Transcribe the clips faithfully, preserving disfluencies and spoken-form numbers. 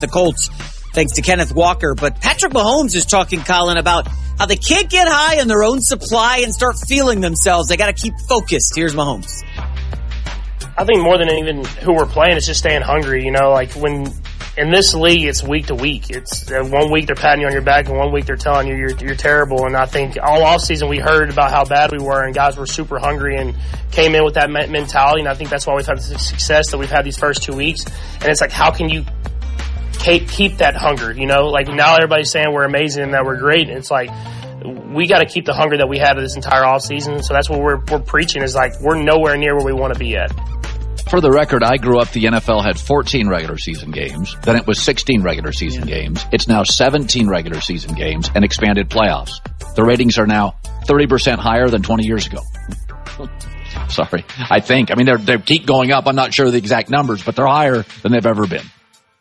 the Colts, thanks to Kenneth Walker. But Patrick Mahomes is talking, Colin, about how they can't get high on their own supply and start feeling themselves. They got to keep focused. Here's Mahomes. I think more than even who we're playing, it's just staying hungry. You know, like when in this league, it's week to week. It's uh, one week they're patting you on your back, and one week they're telling you you're, you're terrible. And I think all offseason we heard about how bad we were, and guys were super hungry and came in with that me- mentality. And I think that's why we've had the success that we've had these first two weeks. And it's like, how can you keep that hunger? You know, like now everybody's saying we're amazing and that we're great. And it's like, we got to keep the hunger that we had this entire offseason. So that's what we're we're preaching is like we're nowhere near where we want to be at. For the record, I grew up, the N F L had fourteen regular season games. Then it was sixteen regular season yeah. games. It's now seventeen regular season games and expanded playoffs. The ratings are now thirty percent higher than twenty years ago. Sorry. I think. I mean, they're, they keep going up. I'm not sure the exact numbers, but they're higher than they've ever been.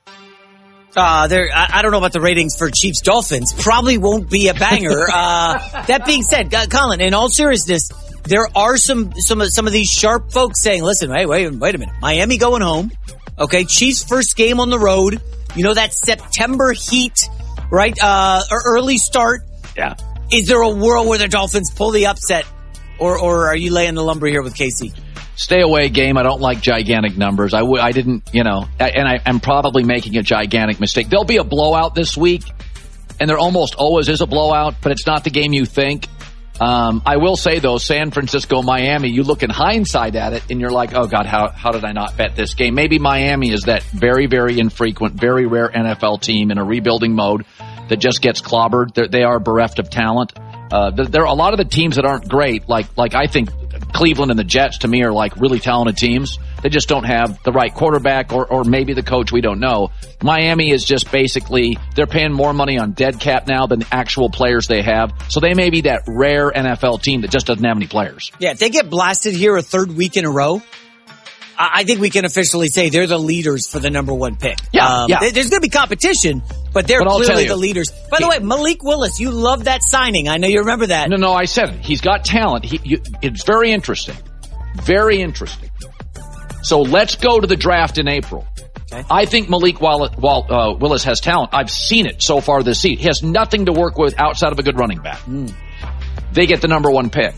Uh, there, I, I don't know about the ratings for Chiefs Dolphins. Probably won't be a banger. Uh, that being said, uh, Colin, in all seriousness, there are some, some of, some of these sharp folks saying, listen, wait, wait, wait a minute. Miami going home. Okay. Chiefs first game on the road. You know, that September heat, right? Uh, or early start. Yeah. Is there a world where the Dolphins pull the upset? Or, or are you laying the lumber here with K C? Stay away game. I don't like gigantic numbers. I, w- I didn't, you know, and I, I'm probably making a gigantic mistake. There'll be a blowout this week, and there almost always is a blowout, but it's not the game you think. Um, I will say, though, San Francisco, Miami, you look in hindsight at it, and you're like, oh, God, how how did I not bet this game? Maybe Miami is that very, very infrequent, very rare N F L team in a rebuilding mode that just gets clobbered. They're, they are bereft of talent. Uh, there, there are a lot of the teams that aren't great, like like I think Cleveland and the Jets, to me, are like really talented teams. They just don't have the right quarterback or, or maybe the coach. We don't know. Miami is just basically, they're paying more money on dead cap now than the actual players they have. So they may be that rare N F L team that just doesn't have any players. Yeah, if they get blasted here a third week in a row, I think we can officially say they're the leaders for the number one pick. Yeah, um, yeah. There's going to be competition, but they're but clearly you, the leaders. By the way, Malik Willis, you love that signing. I know you remember that. No, no, I said it. He's got talent. He, you, it's very interesting. Very interesting. So let's go to the draft in April. Okay. I think Malik Willis, uh, Willis has talent. I've seen it so far this season. He has nothing to work with outside of a good running back. Mm. They get the number one pick.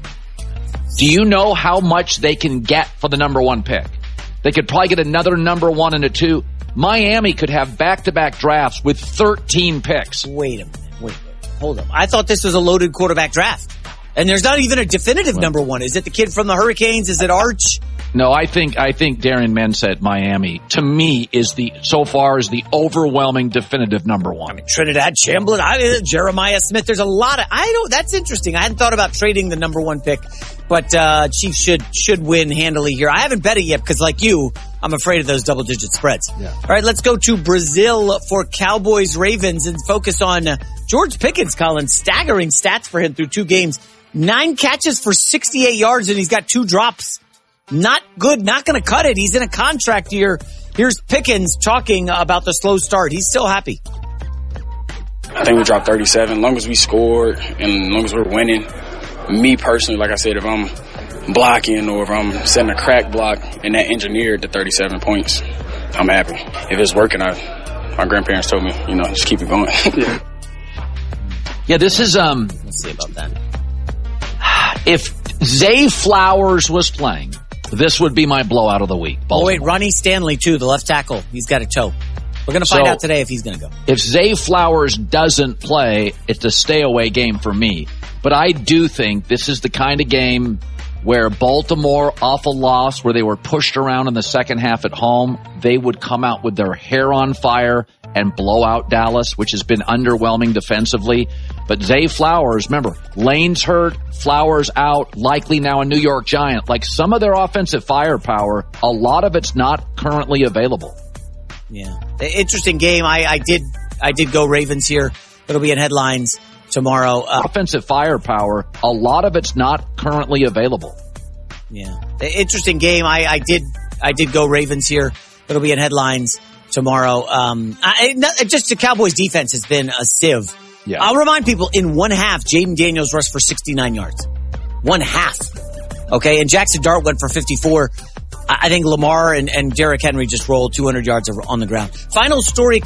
Do you know how much they can get for the number one pick? They could probably get another number one and a two. Miami could have back-to-back drafts with thirteen picks. Wait a minute. Wait, wait. Hold up. I thought this was a loaded quarterback draft. And there's not even a definitive well, number one. Is it the kid from the Hurricanes? Is it Arch? No, I think I think Darian Mensah at Miami, to me, is the so far is the overwhelming definitive number one. I mean, Trinidad Chamberlain, I, Jeremiah Smith. There's a lot of I don't. That's interesting. I hadn't thought about trading the number one pick, but uh Chiefs should should win handily here. I haven't bet it yet because, like you, I'm afraid of those double digit spreads. Yeah. All right, let's go to Brazil for Cowboys Ravens and focus on uh, George Pickens. Colin, staggering stats for him through two games. Nine catches for sixty-eight yards, and he's got two drops. Not good, not going to cut it. He's in a contract year. Here's Pickens talking about the slow start. He's still happy. I think we dropped thirty-seven. As long as we scored and as long as we're winning, me personally, like I said, if I'm blocking or if I'm setting a crack block and that engineered the thirty-seven points, I'm happy. If it's working, I, my grandparents told me, you know, just keep it going. yeah. yeah, this is, um, let's see about that. If Zay Flowers was playing, this would be my blowout of the week. Baltimore. Oh, wait, Ronnie Stanley, too, the left tackle. He's got a toe. We're going to find so, out today if he's going to go. If Zay Flowers doesn't play, it's a stay-away game for me. But I do think this is the kind of game where Baltimore, off a loss, where they were pushed around in the second half at home, they would come out with their hair on fire and blow out Dallas, which has been underwhelming defensively. But Zay Flowers, remember, Lane's hurt, Flowers out, likely now a New York Giant. Like some of their offensive firepower, a lot of it's not currently available. Yeah. Interesting game. I, I did I did go Ravens here. It'll be in headlines tomorrow. Uh, offensive firepower, a lot of it's not currently available. Yeah. Interesting game. I, I did I did go Ravens here. It'll be in headlines tomorrow. Um, I, just the Cowboys defense has been a sieve. Yeah. I'll remind people, in one half, Jaden Daniels rushed for sixty-nine yards. One half. Okay, and Jackson Dart went for fifty-four. I think Lamar and, and Derrick Henry just rolled two hundred yards on the ground. Final story.